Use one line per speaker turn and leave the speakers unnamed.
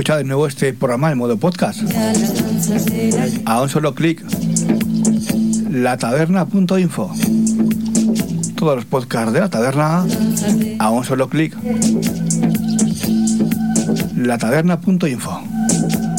escuchar de nuevo este programa en modo podcast. A un solo clic, lataberna.info. Todos los podcasts de La Taberna a un solo clic, lataberna.info.